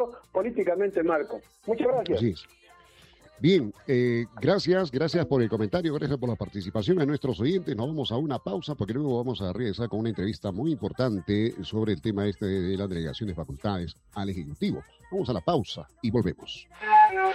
todo políticamente Marco. Muchas gracias. Así es. Bien, gracias por el comentario, gracias por la participación a nuestros oyentes. Nos vamos a una pausa porque luego vamos a regresar con una entrevista muy importante sobre el tema de la delegación de facultades al Ejecutivo. Vamos a la pausa y volvemos.